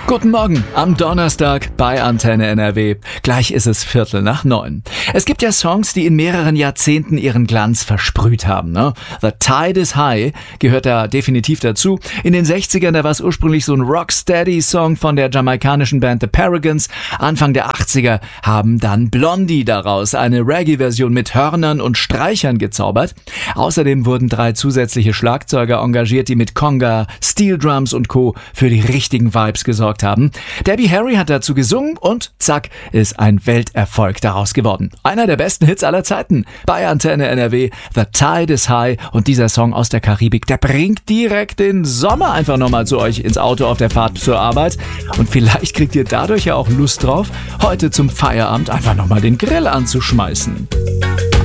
Guten Morgen am Donnerstag bei Antenne NRW. Gleich ist es 8:45. Es gibt ja Songs, die in mehreren Jahrzehnten ihren Glanz versprüht haben. Ne? The Tide is High gehört da definitiv dazu. In den 60ern, da war es ursprünglich so ein Rocksteady-Song von der jamaikanischen Band The Paragons. Anfang der 80er haben dann Blondie daraus eine Reggae-Version mit Hörnern und Streichern gezaubert. Außerdem wurden 3 zusätzliche Schlagzeuger engagiert, die mit Conga, Steel Drums und Co. für die richtigen Vibes gesorgt haben. Debbie Harry hat dazu gesungen und zack, ist ein Welterfolg daraus geworden. Einer der besten Hits aller Zeiten bei Antenne NRW, The Tide is High, und dieser Song aus der Karibik, der bringt direkt den Sommer einfach nochmal zu euch ins Auto auf der Fahrt zur Arbeit, und vielleicht kriegt ihr dadurch ja auch Lust drauf, heute zum Feierabend einfach nochmal den Grill anzuschmeißen.